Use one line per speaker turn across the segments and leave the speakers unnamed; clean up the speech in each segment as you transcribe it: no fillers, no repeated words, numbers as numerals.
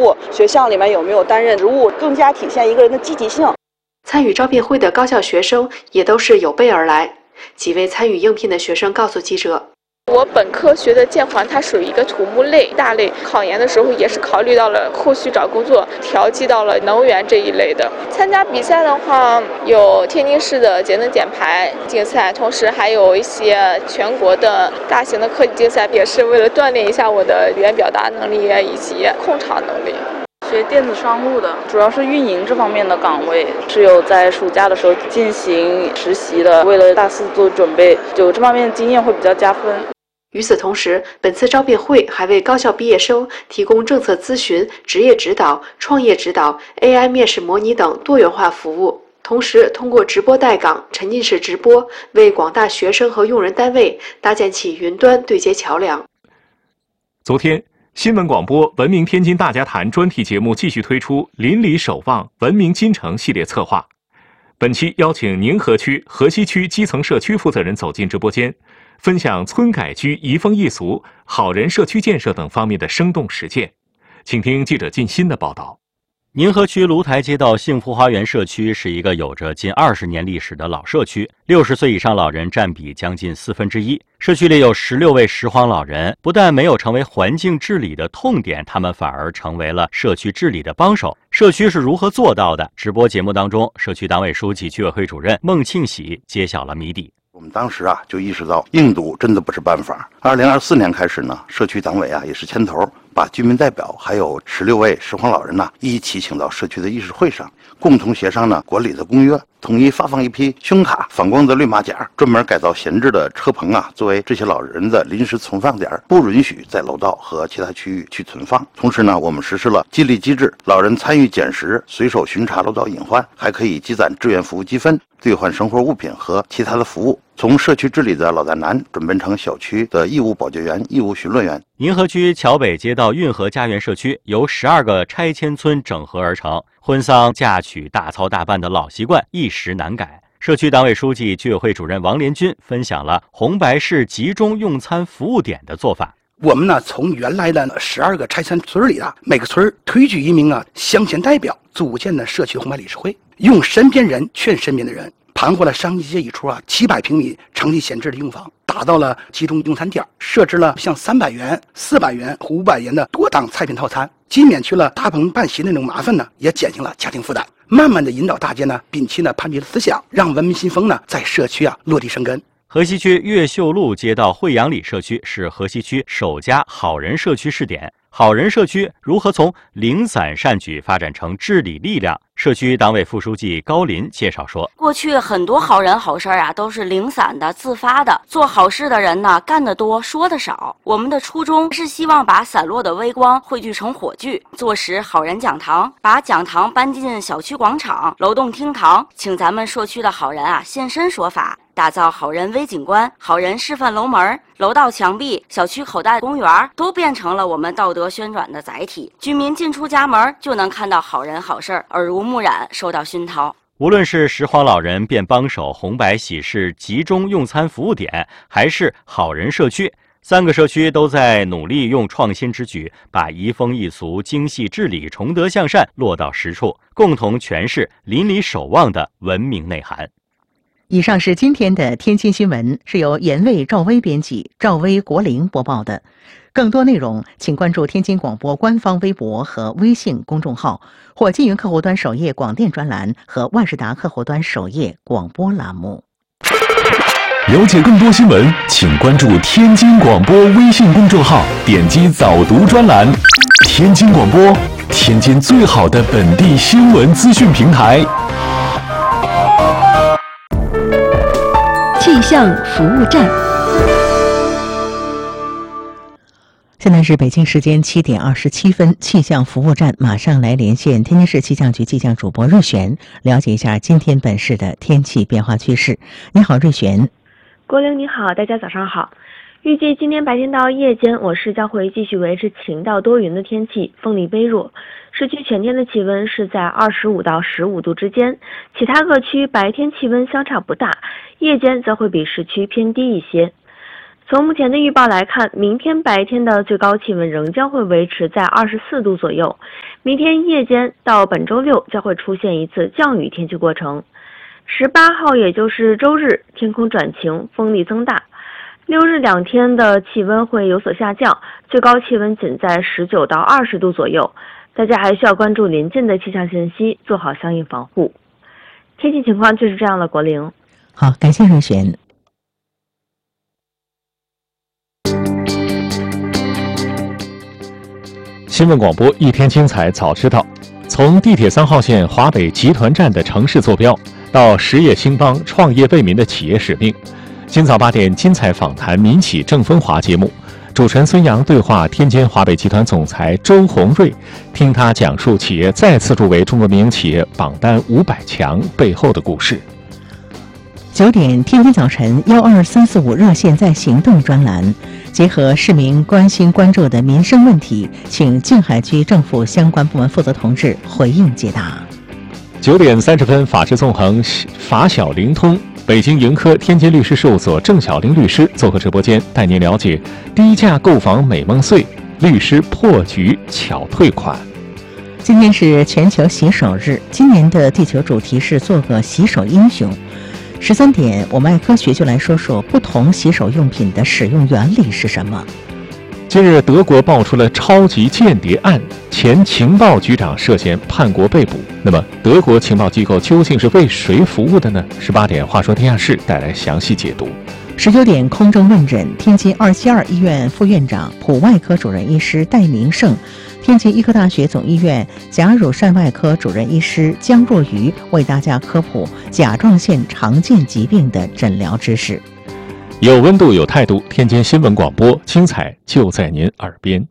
务，学校里面有没有担任职务，更加体现一个人的积极性。
参与招聘会的高校学生也都是有备而来。几位参与应聘的学生告诉记者，
我本科学的建环，它属于一个土木类大类，考研的时候也是考虑到了后续找工作，调剂到了能源这一类的。参加比赛的话，有天津市的节能减排竞赛，同时还有一些全国的大型的科技竞赛，也是为了锻炼一下我的语言表达能力以及控场能力。
学电子商务的，主要是运营这方面的岗位，是有在暑假的时候进行实习的，为了大四做准备，就这方面的经验会比较加分。
与此同时，本次招聘会还为高校毕业生提供政策咨询、职业指导、创业指导、AI 面试模拟等多元化服务。同时，通过直播带岗、沉浸式直播，为广大学生和用人单位搭建起云端对接桥梁。
昨天，新闻广播《文明天津大家谈》专题节目继续推出“邻里守望，文明金城”系列策划。本期邀请宁河区河西区基层社区负责人走进直播间，分享村改居、移风易俗、好人社区建设等方面的生动实践。请听记者靳鑫的报道。
宁河区芦台街道幸福花园社区是一个有着近20年历史的老社区，60岁以上老人占比将近1/4。社区里有16位拾荒老人，不但没有成为环境治理的痛点，他们反而成为了社区治理的帮手。社区是如何做到的？直播节目当中，社区党委书记、居委会主任孟庆喜揭晓了谜底。
我们当时就意识到硬堵真的不是办法。2024年开始呢，社区党委也是牵头，把居民代表还有16位拾荒老人一起请到社区的议事会上，共同协商管理的公约，统一发放一批胸卡、反光的绿马甲，专门改造闲置的车棚作为这些老人的临时存放点，不允许在楼道和其他区域去存放。同时呢，我们实施了激励机制，老人参与捡拾、随手巡查楼道隐患，还可以积攒志愿服务积分，兑换生活物品和其他的服务。从社区治理的老大难转变成小区的义务保洁员、义务巡逻员。
宁河区桥北街道运河家园社区由12个拆迁村整合而成，婚丧嫁娶大操大办的老习惯一时难改。社区党委书记、居委会主任王连军分享了红白市集中用餐服务点的做法。
我们从原来的12个拆迁村里每个村推举一名乡贤代表，组建的社区红白理事会，用身边人劝身边的人，盘活了商业街一处700平米长期闲置的用房，打造了集中用餐点，设置了像300元、400元和500元的多档菜品套餐，既免去了搭棚办席那种麻烦也减轻了家庭负担。慢慢的引导大家摒弃攀比的思想，让文明新风在社区落地生根。
河西区越秀路街道惠阳里社区是河西区首家好人社区试点。好人社区如何从零散善举发展成治理力量？社区党委副书记高林介绍说，
过去很多好人好事都是零散的、自发的，做好事的人干得多，说得少。我们的初衷是希望把散落的微光汇聚成火炬，坐实好人讲堂，把讲堂搬进小区广场、楼栋厅堂，请咱们社区的好人现身说法。打造好人微景观、好人示范楼门、楼道墙壁、小区口袋公园，都变成了我们道德宣传的载体。居民进出家门就能看到好人好事，耳濡目染，受到熏陶。
无论是拾荒老人变帮手、红白喜事集中用餐服务点，还是好人社区，3个社区都在努力用创新之举，把移风易俗、精细治理、崇德向善落到实处，共同诠释邻里守望的文明内涵。
以上是今天的天津新闻，是由严卫、赵薇编辑，赵薇、国林播报的。更多内容请关注天津广播官方微博和微信公众号，或金云客户端首页广电专栏和万事达客户端首页广播栏目。
了解更多新闻，请关注天津广播微信公众号，点击早读专栏。天津广播，天津最好的本地新闻资讯平台。
气象服务站。
现在是北京时间7点27分，气象服务站马上来连线天津市气象局气象主播瑞璇，了解一下今天本市的天气变化趋势。你好，瑞璇。
郭玲你好，大家早上好。预计今天白天到夜间，我市将会继续维持晴到多云的天气，风力微弱。市区全天的气温是在25到15度之间，其他各区白天气温相差不大，夜间则会比市区偏低一些。从目前的预报来看，明天白天的最高气温仍将会维持在24度左右， 明天夜间到本周六将会出现一次降雨天气过程。18号也就是周日，天空转晴，风力增大。6日2天的气温会有所下降，最高气温仅在19到20度左右。大家还需要关注临近的气象信息，做好相应防护。天气情况就是这样了，国玲。
好，感谢瑞璇。
新闻广播一天精彩早知道，从地铁3号线华北集团站的城市坐标，到实业兴邦、创业为民的企业使命。今早8点精彩访谈民企郑风华节目，主持人孙阳对话天津华北集团总裁周宏瑞，听他讲述企业再次入围中国民营企业榜单500强背后的故事。
9点，天天早晨12345热线在行动专栏，结合市民关心关注的民生问题，请静海区政府相关部门负责同志回应解答。
9点30分，法治纵横，法小灵通，北京盈科天津律师事务所郑晓玲律师做客直播间，带您了解低价购房美梦碎，律师破局巧退款。
今天是全球洗手日，今年的地球主题是做个洗手英雄。13点，我们爱科学就来说说不同洗手用品的使用原理是什么。
近日，德国爆出了超级间谍案，前情报局长涉嫌叛国被捕。那么，德国情报机构究竟是为谁服务的呢？18点，话说天下事带来详细解读。
19点，空中问诊，天津272医院副院长、普外科主任医师戴明胜，天津医科大学总医院甲乳腺外科主任医师姜若愚为大家科普甲状腺常见疾病的诊疗知识。
有温度，有态度，天津新闻广播，精彩就在您耳边。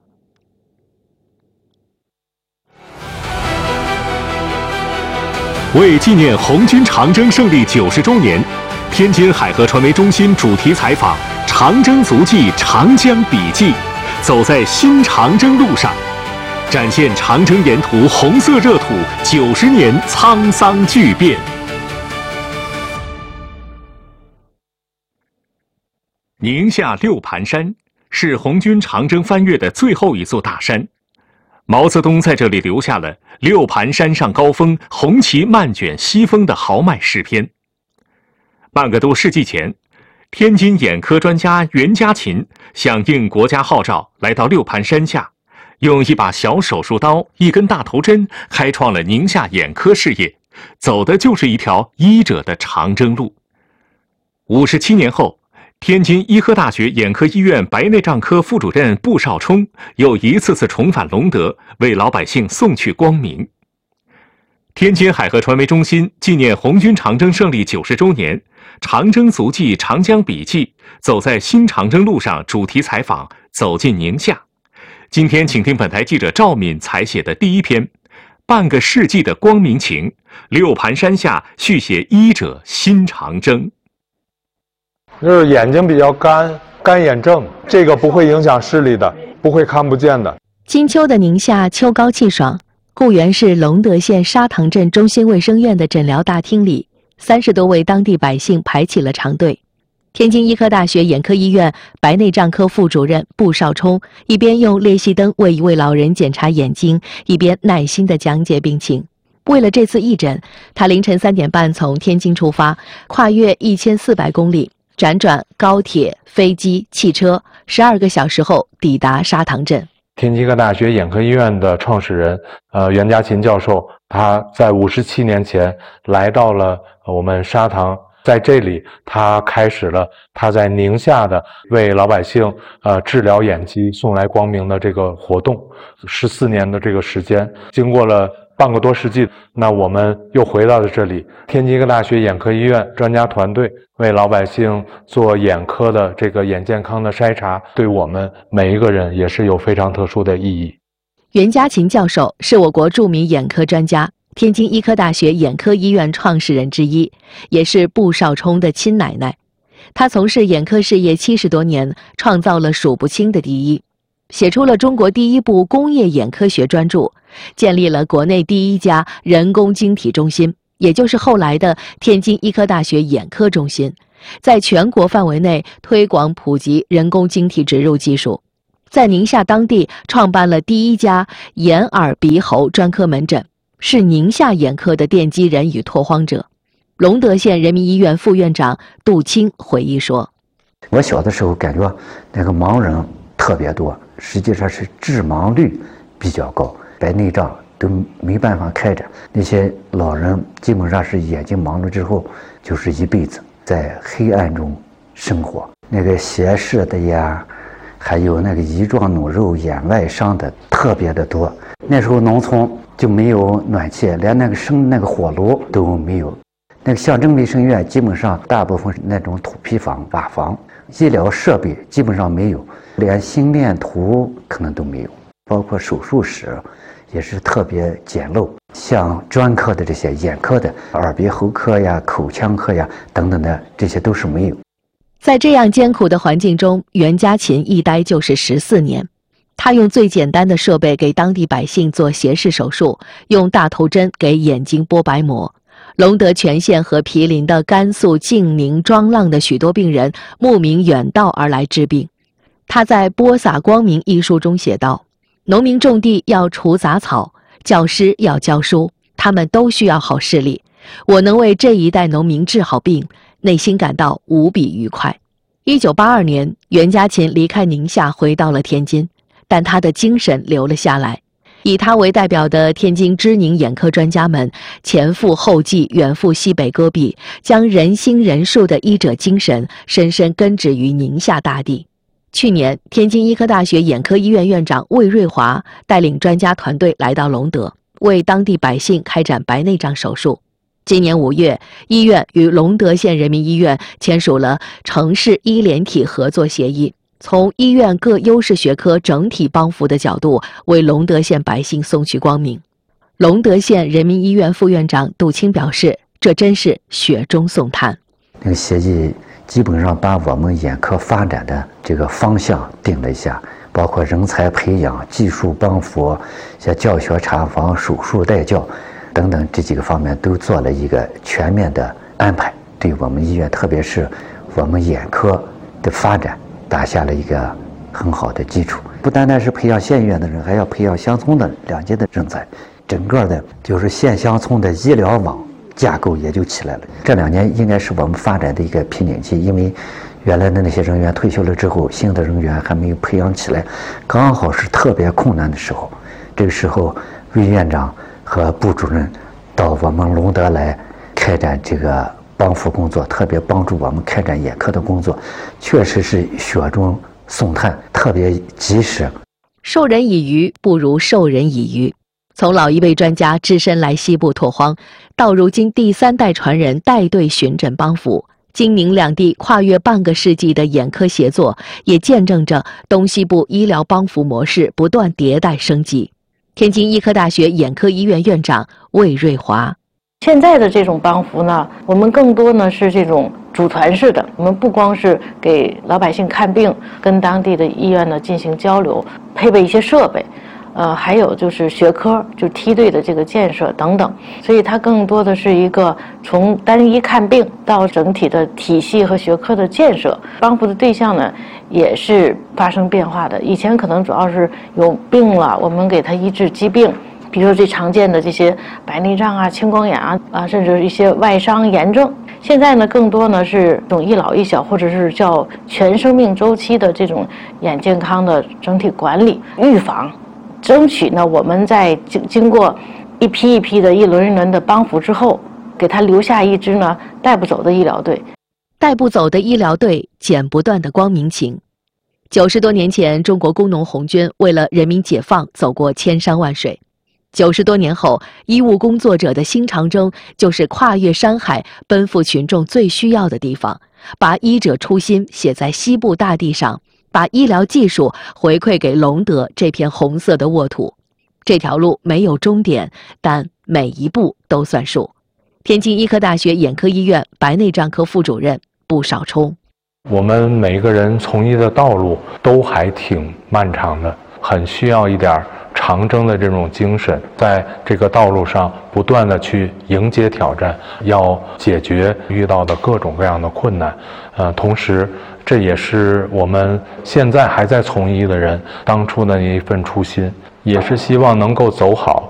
为纪念红军长征胜利90周年，天津海河传媒中心主题采访《长征足迹·长江笔记》，走在新长征路上，展现长征沿途红色热土90年沧桑巨变。宁夏六盘山是红军长征翻越的最后一座大山，毛泽东在这里留下了“六盘山上高峰，红旗漫卷西风”的豪迈诗篇。半个多世纪前，天津眼科专家袁家勤响应国家号召，来到六盘山下，用一把小手术刀、一根大头针，开创了宁夏眼科事业，走的就是一条医者的长征路。57年后，天津医科大学眼科医院白内障科副主任布少冲又一次次重返隆德，为老百姓送去光明。天津海河传媒中心纪念红军长征胜利90周年，长征足迹·长江笔记，走在新长征路上主题采访，走进宁夏。今天请听本台记者赵敏采写的第一篇《半个世纪的光明情》，六盘山下续写医者新长征。
就是眼睛比较干眼症，这个不会影响视力的，不会看不见的。
金秋的宁夏秋高气爽，固原市隆德县沙塘镇中心卫生院的诊疗大厅里，30多位当地百姓排起了长队。天津医科大学眼科医院白内障科副主任布少冲一边用裂隙灯为一位老人检查眼睛，一边耐心地讲解病情。为了这次义诊，他凌晨3点半从天津出发，跨越1400公里，辗转高铁、飞机、汽车，12个小时后抵达沙塘镇。
天津医科大学眼科医院的创始人袁家勤教授，他在57年前来到了我们沙塘，在这里他开始了他在宁夏的为老百姓治疗眼疾、送来光明的这个活动。14年的这个时间，经过了半个多世纪，那我们又回到了这里，天津医科大学眼科医院专家团队为老百姓做眼科的这个眼健康的筛查，对我们每一个人也是有非常特殊的意义。
袁家勤教授是我国著名眼科专家，天津医科大学眼科医院创始人之一，也是布少冲的亲奶奶。他从事眼科事业70多年，创造了数不清的第一，写出了中国第一部工业眼科学专著，建立了国内第一家人工晶体中心，也就是后来的天津医科大学眼科中心，在全国范围内推广普及人工晶体植入技术。 在宁夏当地创办了第一家眼耳鼻喉专科门诊，是宁夏眼科的奠基人与拓荒者。隆德县人民医院副院长杜青回忆说：“
我小的时候感觉那个盲人特别多，实际上是致盲率比较高，白内障都没办法开展。那些老人基本上是眼睛盲了之后，就是一辈子在黑暗中生活。那个斜视的呀，还有那个乙状脓肉眼外伤的特别的多。那时候农村就没有暖气，连那个火炉都没有。那个乡镇卫生院基本上大部分是那种土坯房、瓦房，医疗设备基本上没有，连心电图可能都没有，包括手术室也是特别简陋。像专科的这些眼科的耳鼻喉科呀、口腔科呀等等的，这些都是没有。
在这样艰苦的环境中，袁家勤一待就是14年。他用最简单的设备给当地百姓做斜视手术，用大头针给眼睛拨白膜。隆德全县和毗邻的甘肃晋宁、庄浪的许多病人慕名远道而来治病。他在《播撒光明》一书中写道：“农民种地要除杂草，教师要教书，他们都需要好视力。我能为这一代农民治好病，内心感到无比愉快。”1982年，袁家勤离开宁夏回到了天津，但他的精神留了下来。以他为代表的天津知宁眼科专家们前赴后继，远赴西北戈壁，将仁心仁术的医者精神深深根植于宁夏大地。去年，天津医科大学眼科医院院长魏瑞华带领专家团队来到隆德，为当地百姓开展白内障手术。今年5月，医院与隆德县人民医院签署了城市医联体合作协议，从医院各优势学科整体帮扶的角度，为隆德县百姓送去光明。隆德县人民医院副院长杜青表示：“这真是雪中送炭。”
那个协议基本上把我们眼科发展的这个方向定了一下，包括人才培养、技术帮扶、像教学查房、手术带教等等这几个方面都做了一个全面的安排，对我们医院，特别是我们眼科的发展打下了一个很好的基础。不单单是培养县医院的人，还要培养乡村的两级的人才，整个的就是县乡村的医疗网架构也就起来了。这2年应该是我们发展的一个瓶颈期，因为原来的那些人员退休了之后，新的人员还没有培养起来，刚好是特别困难的时候。这个时候，魏院长和部主任到我们隆德来开展这个帮扶工作，特别帮助我们开展眼科的工作，确实是雪中送炭，特别及时。
授人以鱼不如授人以渔。从老一辈专家只身来西部拓荒，到如今第3代传人带队巡诊帮扶，京宁两地跨越半个世纪的眼科协作，也见证着东西部医疗帮扶模式不断迭代升级。天津医科大学眼科医院院长魏瑞华：
现在的这种帮扶呢，我们更多呢是这种组团式的，我们不光是给老百姓看病，跟当地的医院呢进行交流，配备一些设备，还有就是学科，就梯队的这个建设等等，所以它更多的是一个从单一看病到整体的体系和学科的建设。帮扶的对象呢也是发生变化的，以前可能主要是有病了，我们给他医治疾病，比如说最常见的这些白内障啊、青光眼啊，甚至一些外伤炎症。现在呢，更多呢是这种一老一小，或者是叫全生命周期的这种眼健康的整体管理、预防，争取呢我们在经过一批一批的一轮一轮的帮扶之后，给他留下一支呢带不走的医疗队。
带不走的医疗队，剪不断的光明情。90多年前，中国工农红军为了人民解放走过千山万水。90多年后，医务工作者的新长征就是跨越山海，奔赴群众最需要的地方，把医者初心写在西部大地上，把医疗技术回馈给隆德这片红色的沃土。这条路没有终点，但每一步都算数。天津医科大学眼科医院白内障科副主任布少冲：
我们每一个人从医的道路都还挺漫长的，很需要一点长征的这种精神，在这个道路上不断的去迎接挑战，要解决遇到的各种各样的困难，同时这也是我们现在还在从医的人当初的一份初心，也是希望能够走好